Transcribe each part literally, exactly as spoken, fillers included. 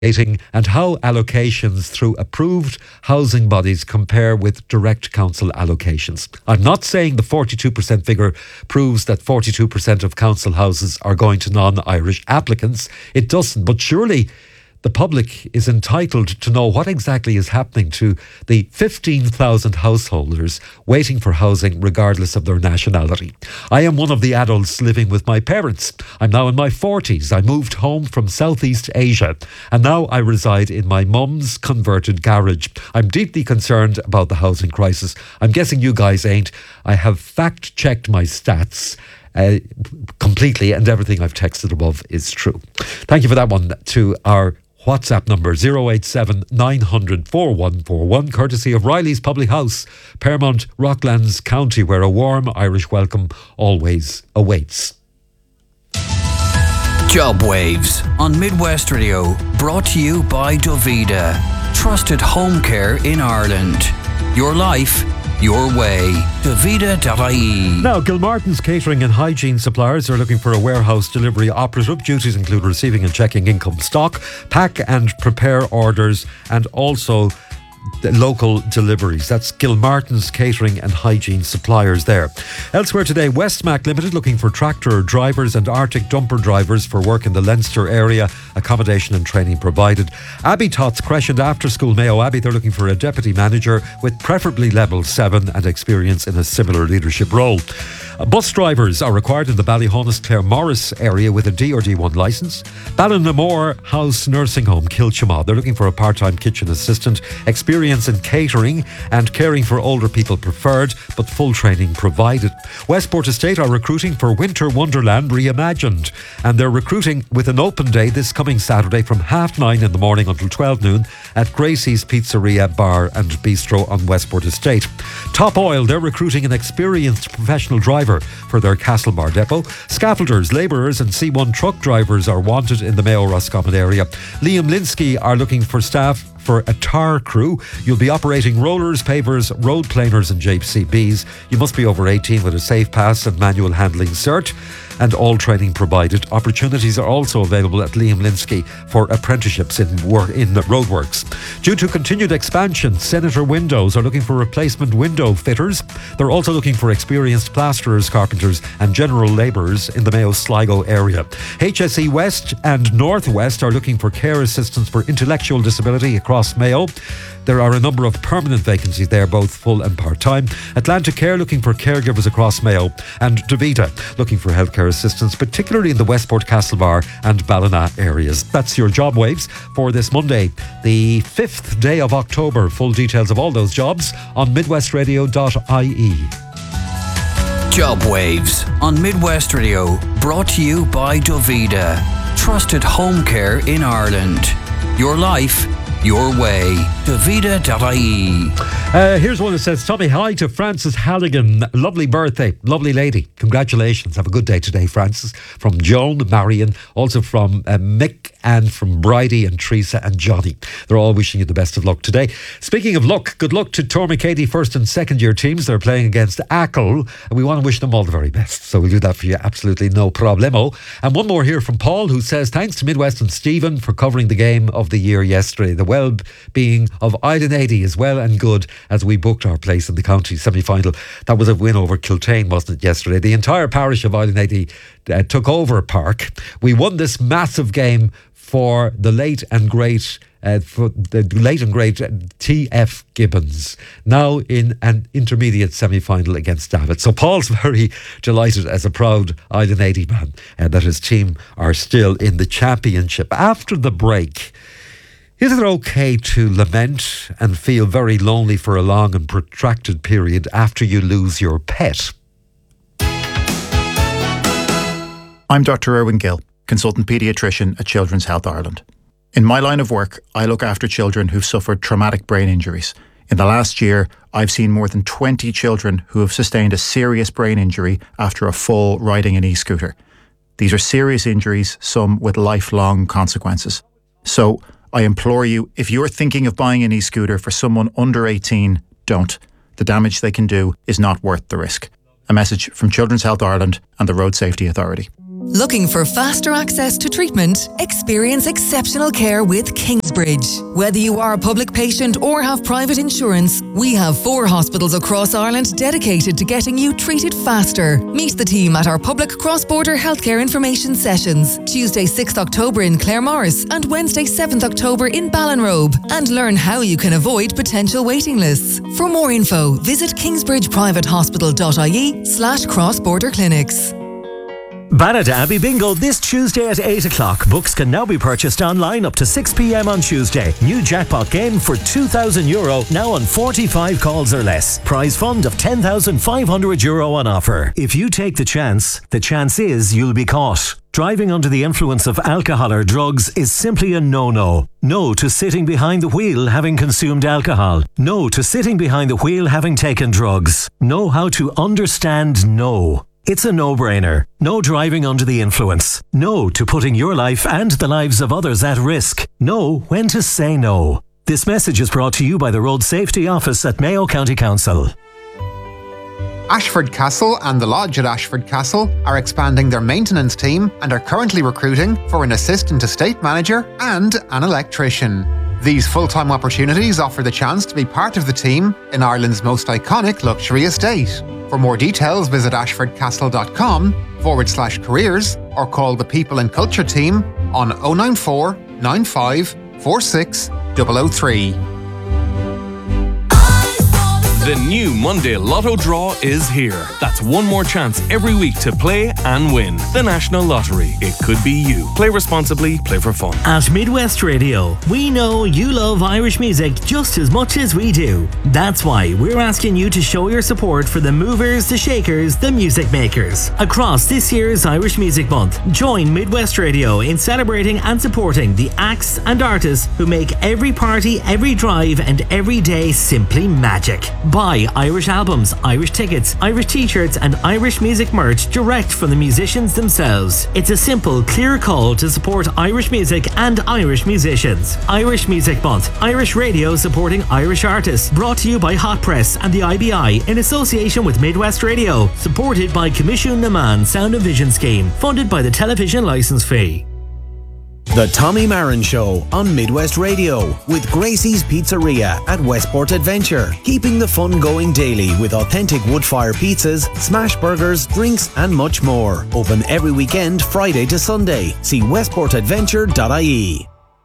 and how allocations through approved housing bodies compare with direct council allocations. I'm not saying the forty-two percent figure proves that forty-two percent of council houses are going to non-Irish applicants. It doesn't, but surely the public is entitled to know what exactly is happening to the fifteen thousand householders waiting for housing regardless of their nationality. I am one of the adults living with my parents. I'm now in my forties. I moved home from Southeast Asia and now I reside in my mum's converted garage. I'm deeply concerned about the housing crisis. I'm guessing you guys ain't. I have fact-checked my stats Uh, completely, and everything I've texted above is true. Thank you for that one to our WhatsApp number zero eight seven nine hundred four one four one, courtesy of Riley's Public House, Paramount, Rocklands County, where a warm Irish welcome always awaits. Job Waves on Midwest Radio, brought to you by Dovida, trusted home care in Ireland. Your life, your way. Dovida dot I E. Now, Gilmartin's Catering and Hygiene Suppliers are looking for a warehouse delivery operative. Duties include receiving and checking income stock, pack and prepare orders, and also the local deliveries. That's Gilmartin's Catering and Hygiene Suppliers there. Elsewhere today, Westmac Limited looking for tractor drivers and Arctic dumper drivers for work in the Leinster area. Accommodation and training provided. Abbey Tots Crescent After School, Mayo Abbey, they're looking for a deputy manager with preferably level seven and experience in a similar leadership role. Uh, bus drivers are required in the Ballyhonus Claremorris area with a D or D one licence. Ballinamoor House Nursing Home, Kilchama, they're looking for a part-time kitchen assistant. Experience in catering and caring for older people preferred, but full training provided. Westport Estate are recruiting for Winter Wonderland Reimagined, and they're recruiting with an open day this coming Saturday from half nine in the morning until twelve noon at Gracie's Pizzeria, Bar and Bistro on Westport Estate. Top Oil, they're recruiting an experienced professional driver for their Castlebar depot. Scaffolders, labourers and C one truck drivers are wanted in the Mayo Roscommon area. Liam Linsky are looking for staff for a tar crew. You'll be operating rollers, pavers, road planers and J C Bs. You must be over eighteen with a safe pass and manual handling cert, and all training provided. Opportunities are also available at Liam Linsky for apprenticeships in work in the roadworks. Due to continued expansion, Senator Windows are looking for replacement window fitters. They're also looking for experienced plasterers, carpenters and general labourers in the Mayo Sligo area. H S E West and North West are looking for care assistants for intellectual disability across Mayo. There are a number of permanent vacancies there, both full and part-time. Atlantic Care looking for caregivers across Mayo, and Davita looking for healthcare assistants, particularly in the Westport, Castlebar and Ballina areas. That's your job waves for this Monday, the fifth day of October. Full details of all those jobs on midwest radio dot I E. Job Waves on Midwest Radio, brought to you by Dovida, trusted home care in Ireland. Your life, your way. Dovida dot I E. Uh, here's one that says, Tommy, hi to Frances Halligan. Lovely birthday. Lovely lady. Congratulations. Have a good day today, Frances. From Joan, Marion, also from uh, Mick, and from Bridie and Teresa and Johnny. They're all wishing you the best of luck today. Speaking of luck, good luck to Tormacady first and second year teams. They're playing against Achill, and we want to wish them all the very best. So we'll do that for you. Absolutely no problemo. And one more here from Paul, who says, thanks to Midwest and Stephen for covering the game of the year yesterday. The well-being of Island eighty is well and good as we booked our place in the county semi-final. That was a win over Kiltane, wasn't it, yesterday? The entire parish of Island eighty uh, took over Park. We won this massive game for the late and great uh, for the late and great T F Gibbons, now in an intermediate semi-final against David. So Paul's very delighted as a proud Island eighty man uh, that his team are still in the championship. After the break, is it okay to lament and feel very lonely for a long and protracted period after you lose your pet? I'm Doctor Erwin Gill, consultant paediatrician at Children's Health Ireland. In my line of work, I look after children who've suffered traumatic brain injuries. In the last year, I've seen more than twenty children who have sustained a serious brain injury after a fall riding an e-scooter. These are serious injuries, some with lifelong consequences. So, I implore you, if you're thinking of buying an e-scooter for someone under eighteen, don't. The damage they can do is not worth the risk. A message from Children's Health Ireland and the Road Safety Authority. Looking for faster access to treatment? Experience exceptional care with Kingsbridge. Whether you are a public patient or have private insurance, we have four hospitals across Ireland dedicated to getting you treated faster. Meet the team at our public cross-border healthcare information sessions, Tuesday sixth October in Claremorris and Wednesday seventh October in Ballinrobe, and learn how you can avoid potential waiting lists. For more info, visit kingsbridgeprivatehospital.ie slash cross-border clinics. Banat Abbey Bingo this Tuesday at eight o'clock. Books can now be purchased online up to six p.m. on Tuesday. New jackpot game for two thousand euro, now on forty-five calls or less. Prize fund of ten thousand five hundred euro on offer. If you take the chance, the chance is you'll be caught. Driving under the influence of alcohol or drugs is simply a no-no. No to sitting behind the wheel having consumed alcohol. No to sitting behind the wheel having taken drugs. Know how to understand no. It's a no-brainer. No driving under the influence. No to putting your life and the lives of others at risk. Know when to say no. This message is brought to you by the Road Safety Office at Mayo County Council. Ashford Castle and the Lodge at Ashford Castle are expanding their maintenance team and are currently recruiting for an assistant estate manager and an electrician. These full-time opportunities offer the chance to be part of the team in Ireland's most iconic luxury estate. For more details, visit ashfordcastle.com forward slash careers or call the People and Culture team on oh nine four, nine five, four six, zero zero three. The new Monday Lotto draw is here. That's one more chance every week to play and win. The National Lottery. It could be you. Play responsibly, play for fun. At Midwest Radio, we know you love Irish music just as much as we do. That's why we're asking you to show your support for the movers, the shakers, the music makers. Across this year's Irish Music Month, join Midwest Radio in celebrating and supporting the acts and artists who make every party, every drive and every day simply magic. Buy Irish albums, Irish tickets, Irish t-shirts and Irish music merch direct from the musicians themselves. It's a simple, clear call to support Irish music and Irish musicians. Irish Music Month, Irish Radio supporting Irish artists. Brought to you by Hot Press and the I B I in association with Midwest Radio. Supported by Commission Naman Sound and Vision Scheme. Funded by the television licence fee. The Tommy Marin Show on Midwest Radio with Gracie's Pizzeria at Westport Adventure. Keeping the fun going daily with authentic wood-fire pizzas, smash burgers, drinks and much more. Open every weekend, Friday to Sunday. See westport adventure dot I E.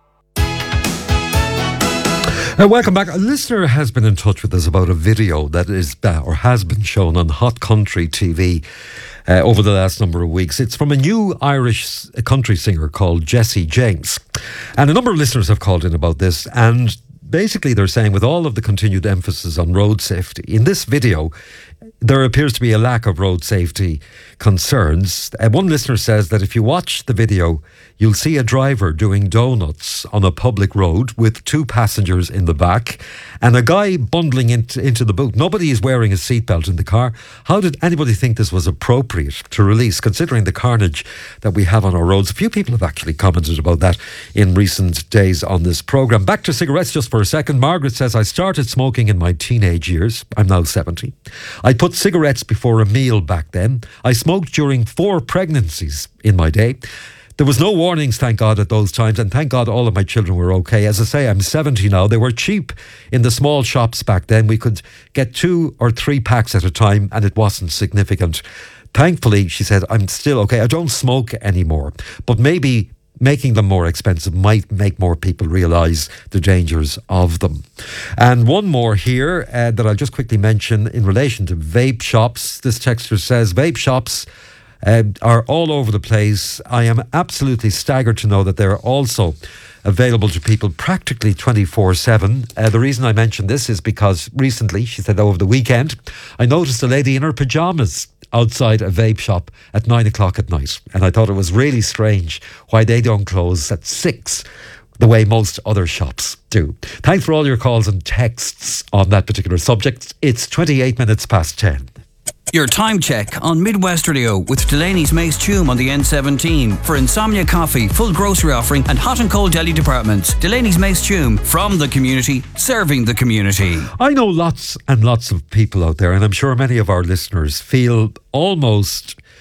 Uh, welcome back. A listener has been in touch with us about a video that is uh, or has been shown on Hot Country T V uh, over the last number of weeks. It's from a new Irish country singer called Jessie James. And a number of listeners have called in about this, and basically they're saying with all of the continued emphasis on road safety, in this video there appears to be a lack of road safety concerns. Uh, one listener says that if you watch the video, you'll see a driver doing donuts on a public road with two passengers in the back and a guy bundling into, into the boot. Nobody is wearing a seatbelt in the car. How did anybody think this was appropriate to release, considering the carnage that we have on our roads? A few people have actually commented about that in recent days on this programme. Back to cigarettes just for a second. Margaret says, I started smoking in my teenage years. I'm now seventy. I put cigarettes before a meal back then. I smoked during four pregnancies in my day. There was no warnings, thank God, at those times, and thank God all of my children were okay. As I say, I'm seventy now. They were cheap in the small shops back then. We could get two or three packs at a time, and it wasn't significant. Thankfully, she said, I'm still okay. I don't smoke anymore, but maybe making them more expensive might make more people realise the dangers of them. And one more here uh, that I'll just quickly mention in relation to vape shops. This texter says, vape shops Uh, are all over the place. I am absolutely staggered to know that they're also available to people practically twenty-four seven. Uh, the reason I mention this is because recently, she said over the weekend, I noticed a lady in her pyjamas outside a vape shop at nine o'clock at night. And I thought it was really strange why they don't close at six the way most other shops do. Thanks for all your calls and texts on that particular subject. It's twenty-eight minutes past ten. Your time check on Midwest Radio with Delaney's Mace Tume on the N seventeen. For Insomnia Coffee, full grocery offering and hot and cold deli departments. Delaney's Mace Tume, from the community, serving the community. I know lots and lots of people out there, and I'm sure many of our listeners feel almost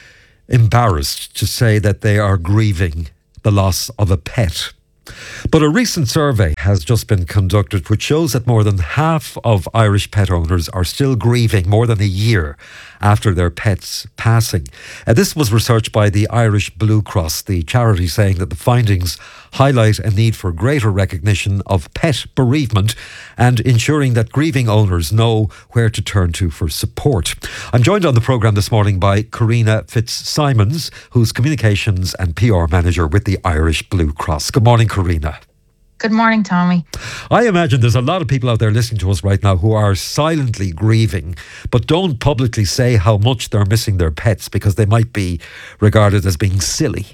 embarrassed to say that they are grieving the loss of a pet. But a recent survey has just been conducted which shows that more than half of Irish pet owners are still grieving more than a year after their pet's passing. Uh, this was researched by the Irish Blue Cross, the charity, saying that the findings highlight a need for greater recognition of pet bereavement and ensuring that grieving owners know where to turn to for support. I'm joined on the programme this morning by Karina Fitzsimons, who's Communications and P R Manager with the Irish Blue Cross. Good morning, Karina. Good morning, Tommy. I imagine there's a lot of people out there listening to us right now who are silently grieving, but don't publicly say how much they're missing their pets because they might be regarded as being silly.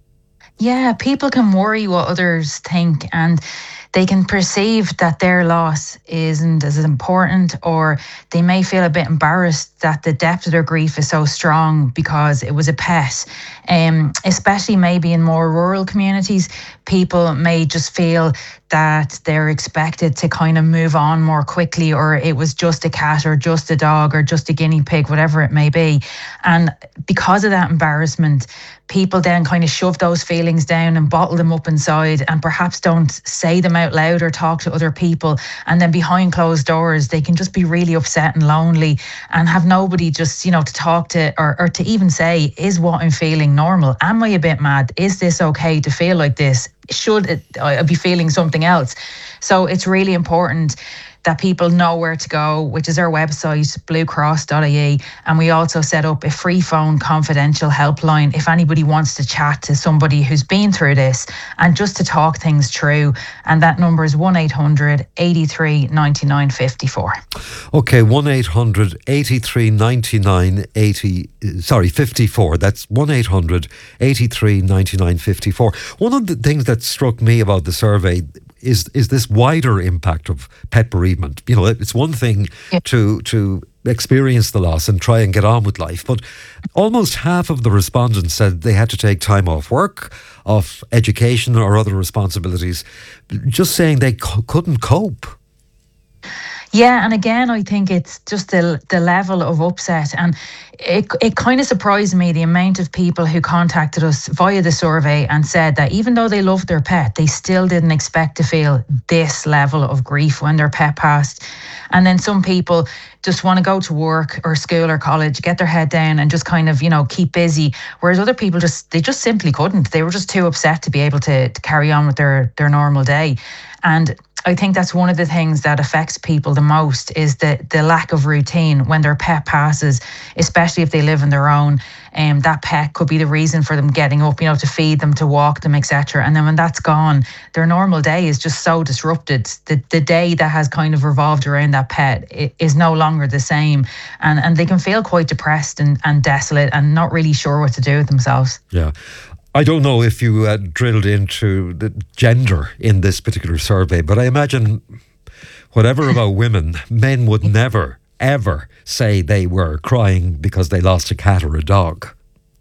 Yeah, people can worry what others think, and they can perceive that their loss isn't as important, or they may feel a bit embarrassed that the depth of their grief is so strong because it was a pet. Um, especially maybe in more rural communities, people may just feel that they're expected to kind of move on more quickly, or it was just a cat or just a dog or just a guinea pig, whatever it may be. And because of that embarrassment, people then kind of shove those feelings down and bottle them up inside and perhaps don't say them out loud or talk to other people. And then behind closed doors, they can just be really upset and lonely and have nobody just, you know, to talk to or, or to even say, is what I'm feeling normal? Am I a bit mad? Is this okay to feel like this? Should it, I be feeling something else? So it's really important that people know where to go, which is our website, blue cross dot I E. And we also set up a free phone confidential helpline if anybody wants to chat to somebody who's been through this and just to talk things through. And that number is one eight hundred eighty-three ninety-nine fifty-four. Okay, one eight hundred eighty-three ninety-nine eighty, sorry, fifty-four. That's one eight hundred eighty-three ninety-nine fifty-four. One of the things that struck me about the survey is is this wider impact of pet bereavement. You know, it's one thing yeah. to to experience the loss and try and get on with life, but almost half of the respondents said they had to take time off work, off education or other responsibilities, just saying they c- couldn't cope. Yeah, and again, I think it's just the the level of upset, and it it kind of surprised me the amount of people who contacted us via the survey and said that even though they loved their pet, they still didn't expect to feel this level of grief when their pet passed. And then some people just want to go to work or school or college, get their head down and just kind of, you know, keep busy. Whereas other people just, they just simply couldn't. They were just too upset to be able to, to carry on with their, their normal day. And I think that's one of the things that affects people the most is the, the lack of routine when their pet passes, especially if they live on their own. Um, that pet could be the reason for them getting up, you know, to feed them, to walk them, et cetera. And then when that's gone, their normal day is just so disrupted. The the day that has kind of revolved around that pet is no longer the same. And and they can feel quite depressed and, and desolate and not really sure what to do with themselves. Yeah. I don't know if you uh, drilled into the gender in this particular survey, but I imagine whatever about women, men would never, ever say they were crying because they lost a cat or a dog.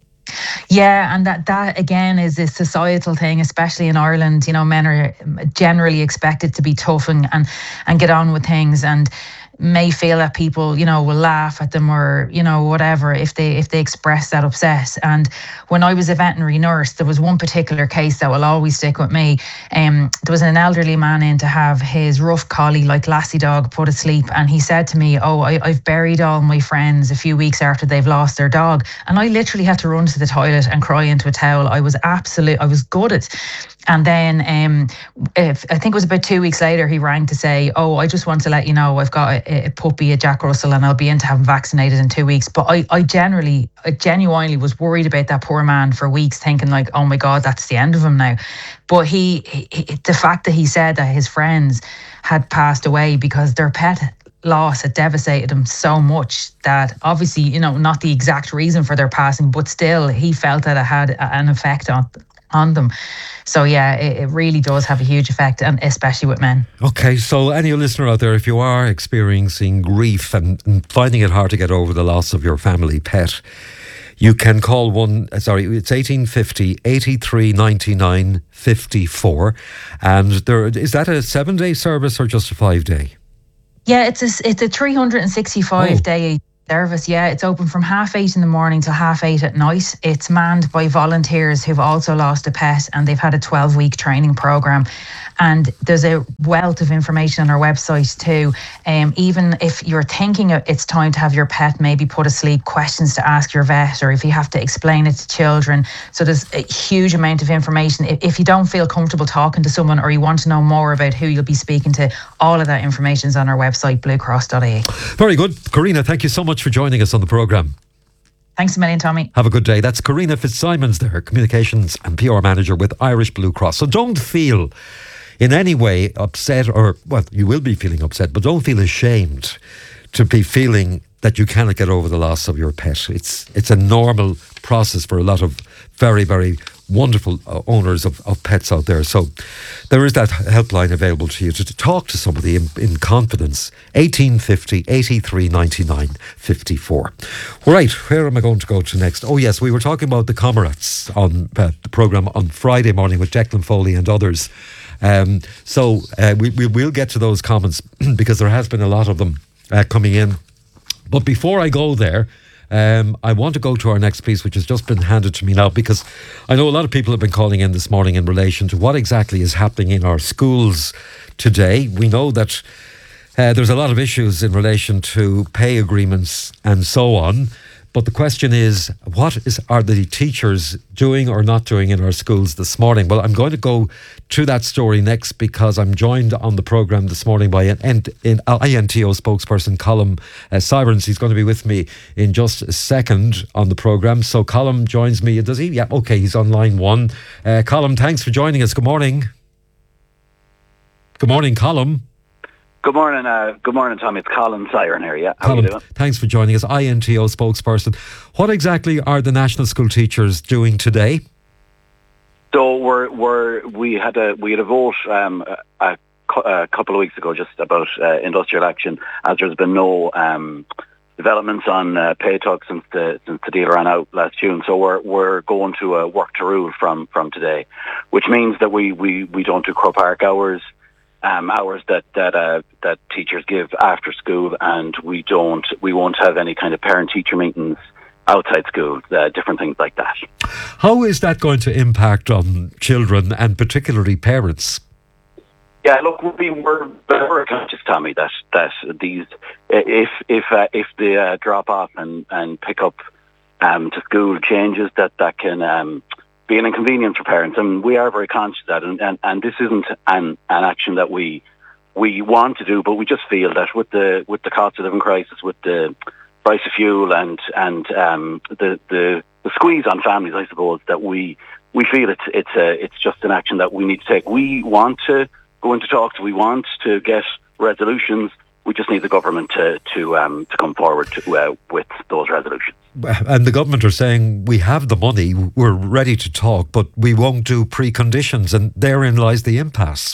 Yeah, and that, that again is a societal thing, especially in Ireland. You know, men are generally expected to be tough and, and, and get on with things, and may feel that people, you know, will laugh at them or, you know, whatever if they if they express that upset. And when I was a veterinary nurse, there was one particular case that will always stick with me. Um, there was an elderly man in to have his rough collie, like lassie dog, put asleep, and he said to me, oh, I, I've buried all my friends a few weeks after they've lost their dog. And I literally had to run to the toilet and cry into a towel. I was absolute, I was gutted. And then um, if, I think it was about two weeks later, he rang to say, oh, I just want to let you know I've got a, a puppy, a Jack Russell, and I'll be in to have him vaccinated in two weeks. But I, I generally, I genuinely was worried about that poor man for weeks, thinking like, oh my God, that's the end of him now. But he, he the fact that he said that his friends had passed away because their pet loss had devastated him so much that obviously, you know, not the exact reason for their passing, but still he felt that it had an effect on on them. So yeah, it, it really does have a huge effect, and especially with men. Okay, so any listener out there, if you are experiencing grief and, and finding it hard to get over the loss of your family pet, you can call one, sorry, it's eighteen fifty, eighty-three ninety-nine fifty-four. And there, is that a seven day service or just a five day? Yeah, it's a, it's a three hundred sixty-five oh. day Service, yeah, it's open from half eight in the morning till half eight at night. It's manned by volunteers who've also lost a pet, and they've had a twelve week training programme. And there's a wealth of information on our website too. Um, even if you're thinking it's time to have your pet maybe put asleep, questions to ask your vet, or if you have to explain it to children. So there's a huge amount of information. If, if you don't feel comfortable talking to someone, or you want to know more about who you'll be speaking to, all of that information is on our website, blue cross dot I E. Very good. Karina, thank you so much for joining us on the programme. Thanks a million, Tommy. Have a good day. That's Karina Fitzsimons there, Communications and P R Manager with Irish Blue Cross. So don't feel in any way upset, or, well, you will be feeling upset, but don't feel ashamed to be feeling that you cannot get over the loss of your pet. It's it's a normal process for a lot of very, very wonderful uh, owners of, of pets out there. So there is that helpline available to you to, to talk to somebody in, in confidence. eighteen fifty, eighty-three ninety-nine, fifty-four. Right, where am I going to go to next? Oh yes, we were talking about the Comrades on uh, the programme on Friday morning with Declan Foley and others. Um, so uh, we, we will get to those comments because there has been a lot of them uh, coming in. But before I go there, um, I want to go to our next piece, which has just been handed to me now, because I know a lot of people have been calling in this morning in relation to what exactly is happening in our schools today. We know that uh, there's a lot of issues in relation to pay agreements and so on. But the question is, what is are the teachers doing or not doing in our schools this morning? Well, I'm going to go to that story next, because I'm joined on the programme this morning by an I N T O spokesperson, Colm uh, Sirens. He's going to be with me in just a second on the programme. So Colm joins me. Does he? Yeah, okay, he's on line one. Uh, Colm, thanks for joining us. Good morning. Good morning, Colm. Good morning, uh, good morning, Tommy. It's Colin Siren here. Yeah, how Colin, are you doing? Thanks for joining us. I N T O spokesperson. What exactly are the national school teachers doing today? So we're we're we had a we had a vote um, a, a couple of weeks ago just about uh, industrial action, as there's been no um, developments on uh, pay talks since the since the deal ran out last June. So we're we're going to a work to rule from from today, which means that we we, we don't do Crow Park hours. Um, hours that that uh, that teachers give after school, and we don't we won't have any kind of parent-teacher meetings outside school, uh, different things like that. How is that going to impact on children and particularly parents? Yeah, look, we were very conscious, Tommy, that that these if if uh, if the uh, drop off and and pick up um, to school changes, that that can. Um, be an inconvenience for parents, and we are very conscious of that, and, and, and this isn't an, an action that we we want to do, but we just feel that with the with the cost of living crisis, with the price of fuel and and um, the, the the squeeze on families, I suppose, that we we feel it's it's a it's just an action that we need to take. We want to go into talks, we want to get resolutions. We just need the government to to um, to come forward to, uh, with those resolutions. And the government are saying we have the money, we're ready to talk, but we won't do preconditions, and therein lies the impasse.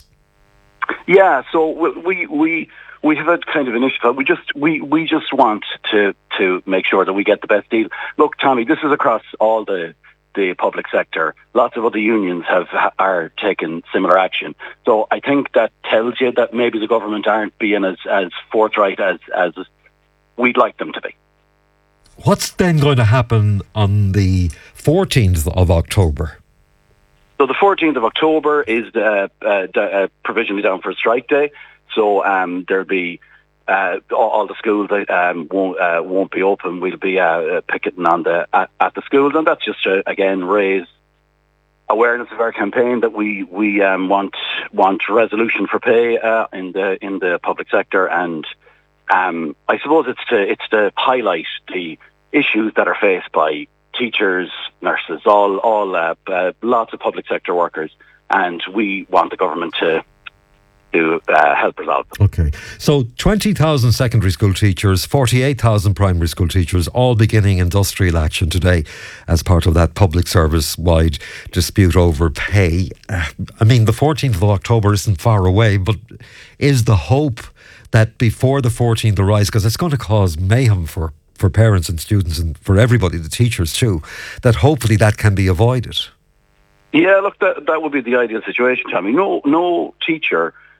Yeah, so we we we have a kind of initiative. We just we, we just want to to make sure that we get the best deal. Look, Tommy, this is across all the the public sector. Lots of other unions have are taking similar action. So I think that tells you that maybe the government aren't being as, as forthright as, as we'd like them to be. What's then going to happen on the fourteenth of October? So the fourteenth of October is uh, uh, uh, provisionally down for a strike day. So um, there'll be Uh, all, all the schools um, won't uh, won't be open. We'll be uh, picketing on the at, at the schools, and that's just to again raise awareness of our campaign that we we um, want want resolution for pay uh, in the in the public sector, and um, I suppose it's to it's to highlight the issues that are faced by teachers, nurses, all all uh, uh, lots of public sector workers, and we want the government to. to uh, help resolve them. Okay. So twenty thousand secondary school teachers, forty-eight thousand primary school teachers, all beginning industrial action today as part of that public service-wide dispute over pay. Uh, I mean, the fourteenth of October isn't far away, but is the hope that before the fourteenth arrives, because it's going to cause mayhem for, for parents and students and for everybody, the teachers too, that hopefully that can be avoided? Yeah, look, that, that would be the ideal situation, Tommy. No, no teacher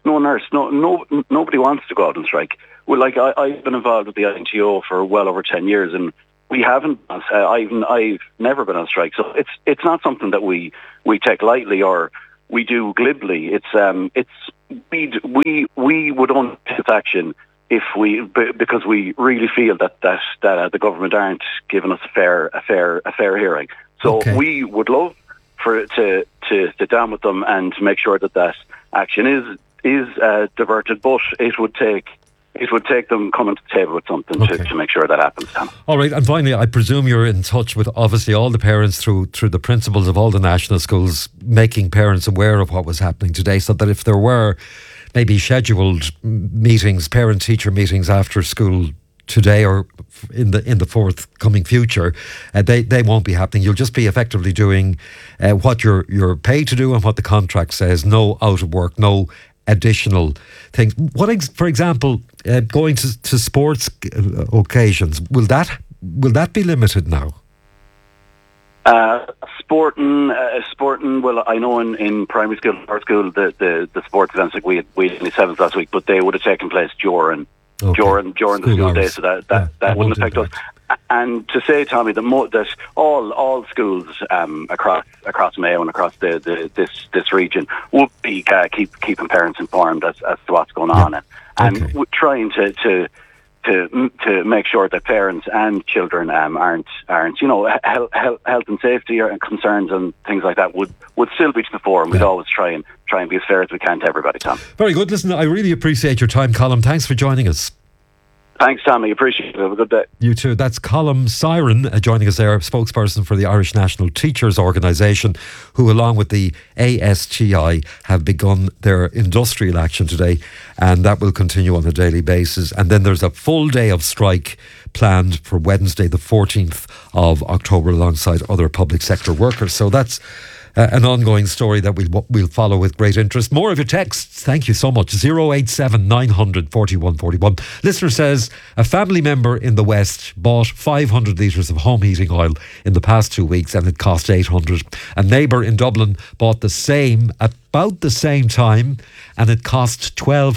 no nurse, no, no, nobody wants to go out and strike. Well, like I, I've been involved with the I N T O for well over ten years, and we haven't. Uh, I've I've never been on strike, so it's it's not something that we, we take lightly or we do glibly. It's um it's we we we would only take action if we because we really feel that that that uh, the government aren't giving us a fair a fair a fair hearing. So Okay. we would love for it to to sit down with them and to make sure that that action is is uh, diverted, but it would take. It would take them coming to the table with something Okay. to, to make sure that happens, Tom. All right, and finally, I presume you're in touch with obviously all the parents through through the principals of all the national schools, making parents aware of what was happening today, so that if there were maybe scheduled meetings, parent-teacher meetings after school today or in the in the forthcoming future, uh, they they won't be happening. You'll just be effectively doing uh, what you're you're paid to do and what the contract says. No out of work, no additional things. What, ex- for example, uh, going to, to sports uh, occasions, will that will that be limited now? Uh, sporting, uh, sporting. Well, I know in, in primary school, or school, the, the, the sports events like we had, we had in the seventh last week, but they would have taken place during Okay. during during the School school day, hours. so that that, Yeah, that, that wouldn't won't affect us. And to say, Tommy, that mo- that all all schools um, across across Mayo and across the, the this this region would be uh, keep keeping parents informed as, as to what's going on, and and Okay. w- trying to to. To to make sure that parents and children um, aren't aren't you know health, health, health and safety or concerns and things like that would, would still be to the fore, and we'd Yeah. always try and try and be as fair as we can to everybody, Tom. Very good. Listen, I really appreciate your time, Colm. Thanks for joining us. Thanks, Tommy. Appreciate it. Have a good day. You too. That's Colm Siren uh, joining us there, spokesperson for the Irish National Teachers Organisation, who, along with the A S T I, have begun their industrial action today, and that will continue on a daily basis. And then there's a full day of strike planned for Wednesday, the fourteenth of October, alongside other public sector workers. So that's Uh, an ongoing story that we'll, we'll follow with great interest. More of your texts. Thank you so much. zero eight seven nine hundred forty-one forty-one. Listener says a family member in the West bought five hundred litres of home heating oil in the past two weeks and it cost eight hundred. A neighbour in Dublin bought the same at about the same time and it cost twelve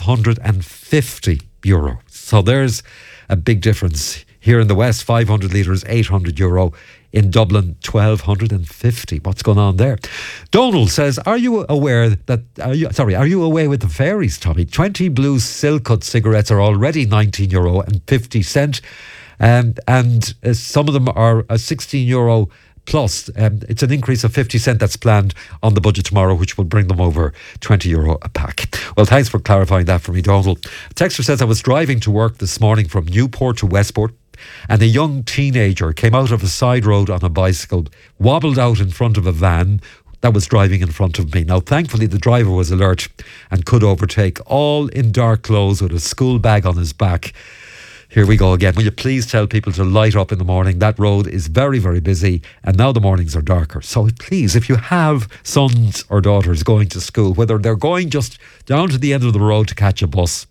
fifty euro. So there's a big difference. Here in the West, five hundred litres, eight hundred euro. In Dublin, twelve fifty. What's going on there? Donald says, are you aware that, are you, sorry, are you away with the fairies, Tommy? twenty blue Silkcut cigarettes are already nineteen euro and fifty cent. Um, and uh, some of them are uh, sixteen euro plus. Um, it's an increase of fifty cent that's planned on the budget tomorrow, which will bring them over twenty euro a pack. Well, thanks for clarifying that for me, Donald. Texter says, I was driving to work this morning from Newport to Westport, and a young teenager came out of a side road on a bicycle, wobbled out in front of a van that was driving in front of me. Now, thankfully, the driver was alert and could overtake, all in dark clothes with a school bag on his back. Here we go again. Will you please tell people to light up in the morning? That road is very, very busy, and now the mornings are darker. So please, if you have sons or daughters going to school, whether they're going just down to the end of the road to catch a bus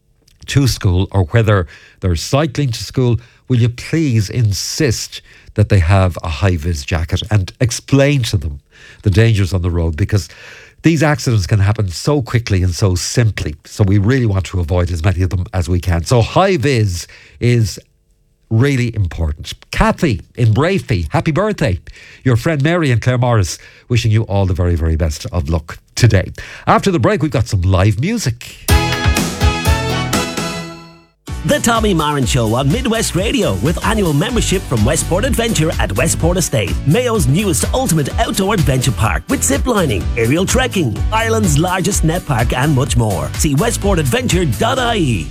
to school or whether they're cycling to school, will you please insist that they have a high-vis jacket and explain to them the dangers on the road, because these accidents can happen so quickly and so simply. So we really want to avoid as many of them as we can. So high-vis is really important. Kathy in Brafey, happy birthday. Your friend Mary and Claire Morris wishing you all the very, very best of luck today. After the break, we've got some live music. The Tommy Marin Show on Midwest Radio, with annual membership from Westport Adventure at Westport Estate, Mayo's newest ultimate outdoor adventure park with ziplining, aerial trekking, Ireland's largest net park and much more. See westport adventure dot I E.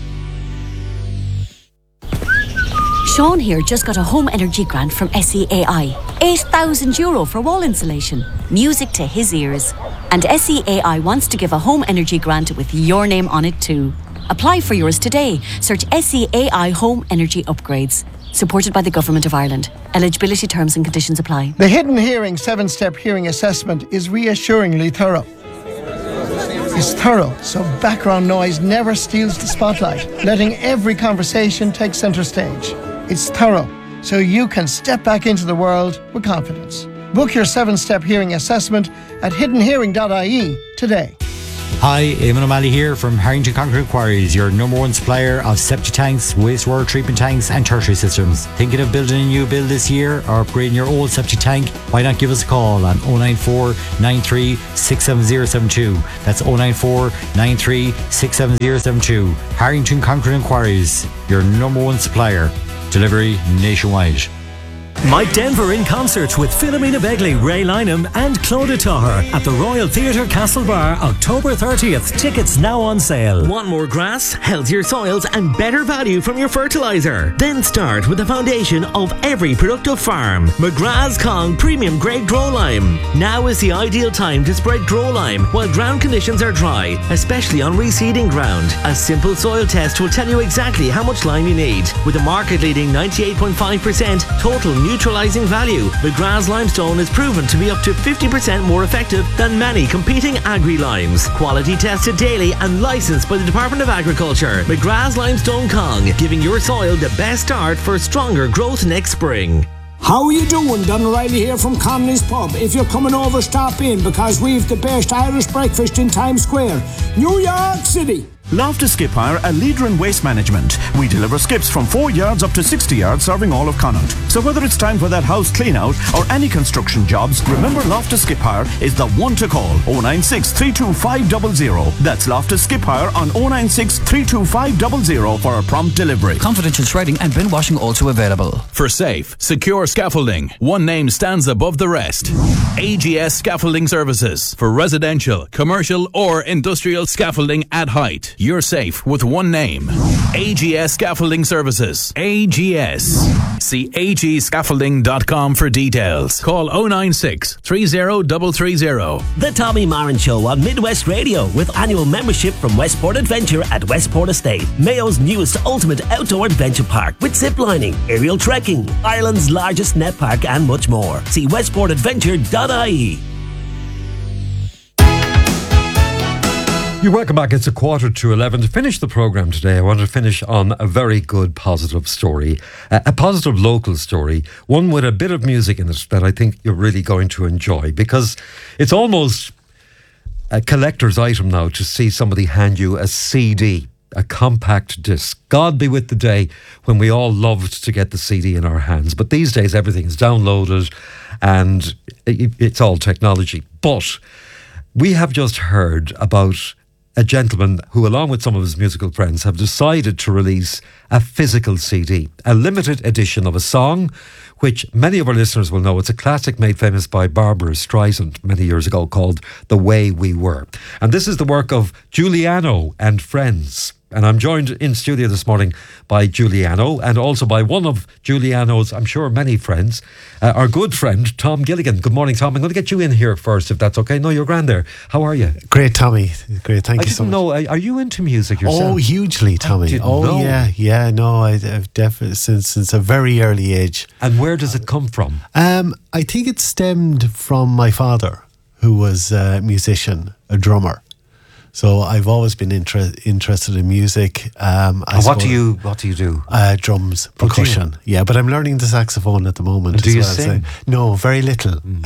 Sean here just got a home energy grant from S E A I. eight thousand euro for wall insulation. Music to his ears. And S E A I wants to give a home energy grant with your name on it too. Apply for yours today. Search S E A I Home Energy Upgrades. Supported by the Government of Ireland. Eligibility terms and conditions apply. The Hidden Hearing seven-step hearing assessment is reassuringly thorough. It's thorough, so background noise never steals the spotlight, letting every conversation take centre stage. It's thorough, so you can step back into the world with confidence. Book your seven-step hearing assessment at hidden hearing dot I E today. Hi, Eamon O'Malley here from Harrington Concrete Quarries, your number one supplier of septic tanks, wastewater treatment tanks and tertiary systems. Thinking of building a new build this year or upgrading your old septic tank? Why not give us a call on oh nine four, nine three six seven zero seven two. That's oh nine four, nine three six seven zero seven two. Harrington Concrete Quarries, your number one supplier. Delivery nationwide. Mike Denver in concert with Philomena Begley, Ray Lynham and Claudia Tahar at the Royal Theatre Castlebar, October thirtieth. Tickets now on sale. Want more grass, healthier soils and better value from your fertiliser? Then start with the foundation of every productive farm. McGrath's Kong Premium Grade Grow Lime. Now is the ideal time to spread Grow Lime while ground conditions are dry, especially on reseeding ground. A simple soil test will tell you exactly how much lime you need. With a market-leading ninety-eight point five percent total neutralising value, McGrath's limestone is proven to be up to fifty percent more effective than many competing agri-limes. Quality tested daily and licensed by the Department of Agriculture. McGrath's Limestone Kong, giving your soil the best start for stronger growth next spring. How are you doing? Don O'Reilly here from Connolly's Pub. If you're coming over, stop in because we've the best Irish breakfast in Times Square, New York City. Loftus Skip Hire, a leader in waste management. We deliver skips from four yards up to sixty yards, serving all of Connaught. So whether it's time for that house clean out or any construction jobs, remember Loftus Skip Hire is the one to call. oh nine six, three two five zero zero. That's Loftus Skip Hire on oh nine six, three two five zero zero for a prompt delivery. Confidential shredding and bin washing also available. For safe, secure scaffolding, one name stands above the rest. A G S Scaffolding Services. For residential, commercial or industrial scaffolding at height. You're safe with one name. A G S Scaffolding Services. A G S. See a g scaffolding dot com for details. Call oh nine six, three zero three three zero. The Tommy Marin Show on Midwest Radio with annual membership from Westport Adventure at Westport Estate. Mayo's newest ultimate outdoor adventure park with zip lining, aerial trekking, Ireland's largest net park and much more. See westport adventure dot I E. You're welcome back. It's a quarter to eleven. To finish the programme today, I want to finish on a very good positive story. A, a positive local story. One with a bit of music in it that I think you're really going to enjoy, because it's almost a collector's item now to see somebody hand you a C D, a compact disc. God be with the day when we all loved to get the C D in our hands. But these days everything is downloaded and it, it's all technology. But we have just heard about a gentleman who, along with some of his musical friends, have decided to release a physical C D, a limited edition of a song, which many of our listeners will know. It's a classic made famous by Barbara Streisand many years ago called The Way We Were. And this is the work of Giuliano and Friends. And I'm joined in studio this morning by Giuliano and also by one of Giuliano's, I'm sure, many friends, uh, our good friend, Tom Gilligan. Good morning, Tom. I'm going to get you in here first, if that's okay. No, you're grand there. How are you? Great, Tommy. Great, thank I you so much. know, are you into music yourself? Oh, hugely, Tommy. Oh, know. yeah, yeah, no, I, I've definitely, since, since a very early age. And where does it come from? Um, I think it stemmed from my father, who was a musician, a drummer. So I've always been inter- interested in music. Um, I and what suppose, do you What do you do? Uh, drums, percussion. Oh, yeah, but I'm learning the saxophone at the moment. And do you well, sing? So, no, very little. Mm.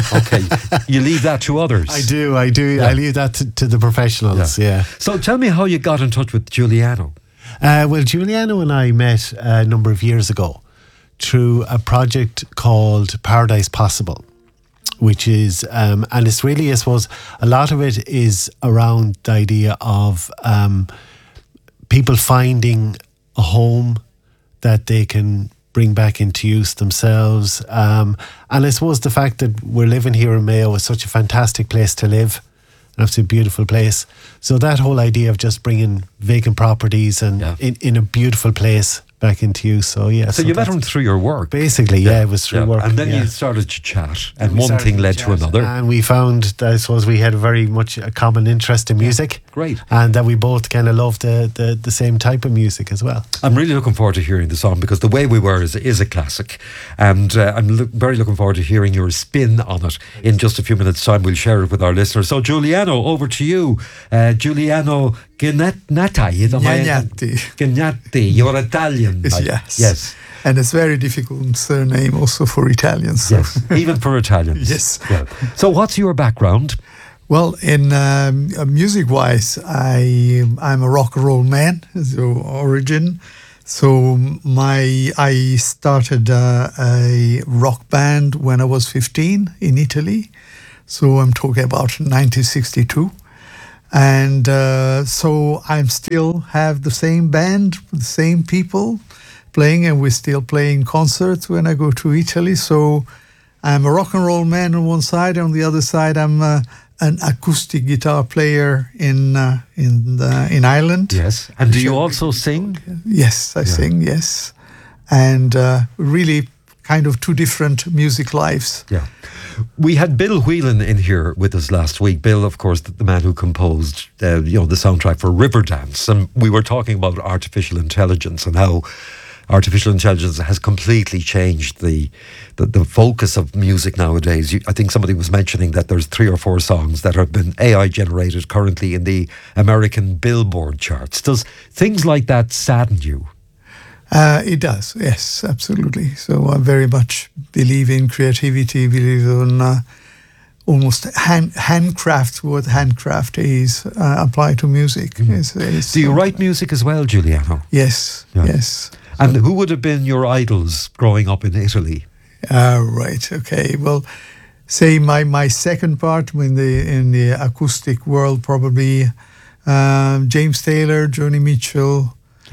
Okay, you leave that to others. I do, I do. Yeah. I leave that to, to the professionals. Yeah. yeah. So tell me how you got in touch with Giuliano. Uh, well, Giuliano and I met a number of years ago through a project called Paradise Possible, which is, um, and it's really, I suppose, a lot of it is around the idea of um, people finding a home that they can bring back into use themselves. Um, and I suppose the fact that we're living here in Mayo is such a fantastic place to live, an absolutely beautiful place. So that whole idea of just bringing vacant properties and yeah. in, in a beautiful place back into use. So yeah. So, so you met him through your work? Basically, yeah, yeah it was through yeah. work. And then yeah. you started to chat, and, and one thing led to, to another. And we found that I suppose we had very much a common interest in music. Yeah. Great. And that we both kind of loved the, the, the same type of music as well. I'm really looking forward to hearing the song, because The Way We Were is, is a classic. And uh, I'm lo- very looking forward to hearing your spin on it in just a few minutes' time. We'll share it with our listeners. So Giuliano, over to you. Uh, Giuliano Gnatai. Gnagnati. Gnagnati. You're Italian. Yes. Yes. Yes. And it's very difficult surname also for Italians. So. Yes, even for Italians. Yes. Yeah. So what's your background? Well, in um, uh, music-wise, I I'm a rock and roll man, so origin. So my I started uh, a rock band when I was fifteen in Italy. So I'm talking about nineteen sixty-two. And uh, so I still have the same band, the same people playing, and we're still playing concerts when I go to Italy. So I'm a rock and roll man on one side, and on the other side I'm uh, an acoustic guitar player in uh, in the, in Ireland. Yes. And do you also sing? Yes, I Yeah. sing, yes. And uh, really kind of two different music lives. Yeah. We had Bill Whelan in here with us last week. Bill, of course, the, the man who composed, uh, you know, the soundtrack for Riverdance, and we were talking about artificial intelligence and how artificial intelligence has completely changed the the, the focus of music nowadays. You, I think somebody was mentioning that there's three or four songs that have been A I generated currently in the American Billboard charts. Does things like that sadden you? Uh, it does, yes, absolutely. So I very much believe in creativity, believe in uh, almost hand, handcraft, what handcraft is uh, applied to music. Mm. It's, it's Do you write music as well, Giuliano? Yes, Yeah. yes. And who would have been your idols growing up in Italy? Uh, right, okay. Well, say my, my second part in the, in the acoustic world, probably um, James Taylor, Joni Mitchell,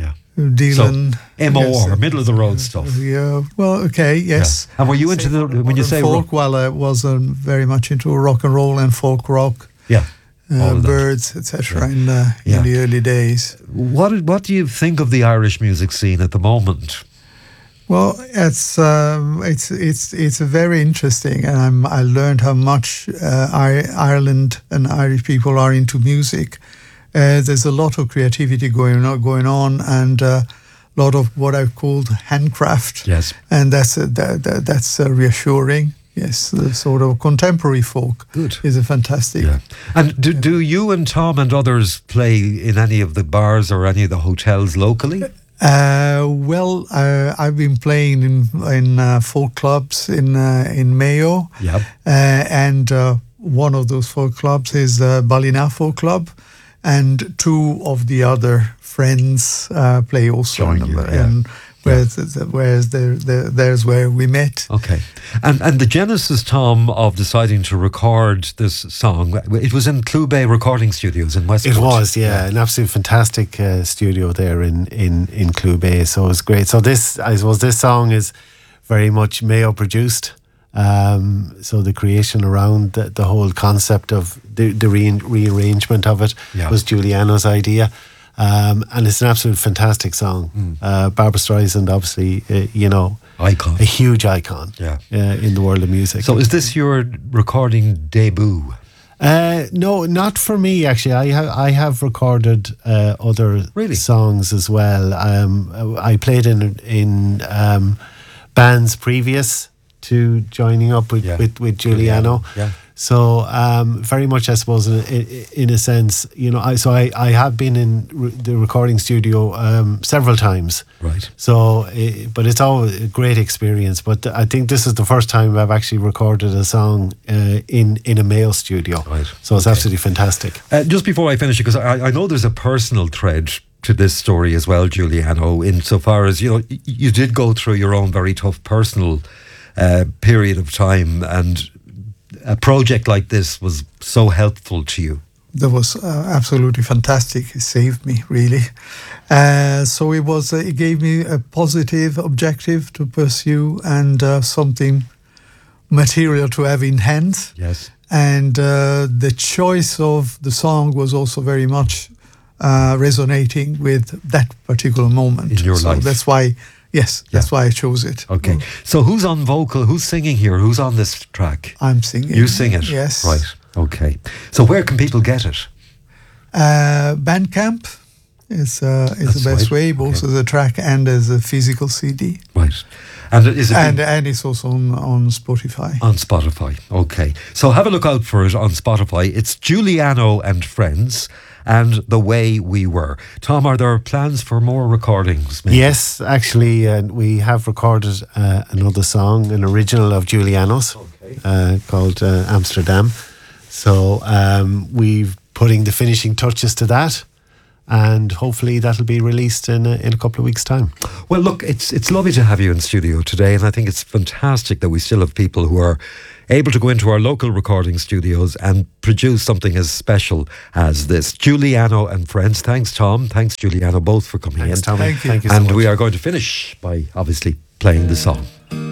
Dylan. So, M O R, yes. middle of the road stuff. Yeah, well, okay, yes. Yeah. And were you into the, when you say folk, rock? well, I was um, very much into rock and roll and folk rock. Yeah. all Uh, of that. birds, et cetera. Yeah. In, uh, Yeah. in the early days. What what do you think of the Irish music scene at the moment? Well, it's um, it's it's it's very interesting, and I'm, I learned how much uh, I, Ireland and Irish people are into music. Uh, there's a lot of creativity going on, going on, and a uh, lot of what I've called handcraft. Yes, and that's uh, that, that, that's uh, reassuring. Yes, the sort of contemporary folk Good. is a fantastic. Yeah. And do, do you and Tom and others play in any of the bars or any of the hotels locally? Uh, well, uh, I've been playing in in uh, folk clubs in uh, in Mayo. Yeah. Uh, and uh, one of those folk clubs is uh, Ballina Folk Club, and two of the other friends uh, play also. Join in you, the- yeah. and whereas, whereas there, there, there's where we met. Okay. And and the genesis, Tom, of deciding to record this song, it was in Clube Recording Studios in Westport. It was, yeah, an absolute fantastic uh, studio there in, in, in Clube, so it was great. So this, I suppose this song is very much Mayo produced. Um, so the creation around the, the whole concept of the, the re- rearrangement of it Yeah. was Giuliano's idea. Um, and it's an absolute fantastic song. Mm. Uh, Barbra Streisand, obviously, uh, you know, Icon. a huge icon Yeah. uh, in the world of music. So is this your recording debut? Uh, no, not for me. Actually, I have I have recorded uh, other Really? songs as well. Um, I played in in um, bands previous to joining up with Yeah. with, with Giuliano. Yeah. So um, very much, I suppose, in, in, in a sense, you know, I so I, I have been in re- the recording studio um, several times. Right. So, eh, but it's always a great experience. But I think this is the first time I've actually recorded a song uh, in in a male studio. Right. So it's Okay. absolutely fantastic. Uh, just before I finish, because I, I know there's a personal thread to this story as well, Giuliano, insofar as, you know, y- you did go through your own very tough personal uh, period of time, and a project like this was so helpful to you. That was uh, absolutely fantastic. It saved me, really. Uh, so it was. Uh, it gave me a positive objective to pursue and uh, something material to have in hand. Yes. And uh, the choice of the song was also very much uh, resonating with that particular moment In your so life. That's why. Yes, that's why I chose it. Okay. So who's on vocal? Who's singing here? Who's on this track? I'm singing. You sing it? Yes. Right. Okay. So where can people get it? Uh, Bandcamp is uh, is That's the best right. way, both as a track and as a physical C D. Right. And is it And being- and it's also on, on Spotify. on Spotify? Okay. So have a look out for it on Spotify. It's Giuliano and Friends and The Way We Were. Tom, are there plans for more recordings? maybe? Yes, actually, uh, we have recorded uh, another song, an original of Giuliano's, uh, called uh, Amsterdam. So um, we've putting the finishing touches to that. And hopefully that'll be released in a, in a couple of weeks' time. Well, look, it's it's lovely to have you in studio today, and I think it's fantastic that we still have people who are able to go into our local recording studios and produce something as special as this. Giuliano and Friends. Thanks, Tom. Thanks, Giuliano, both for coming Thanks, in. Tommy. Thank you. Thank you so and much. We are going to finish by obviously playing the song.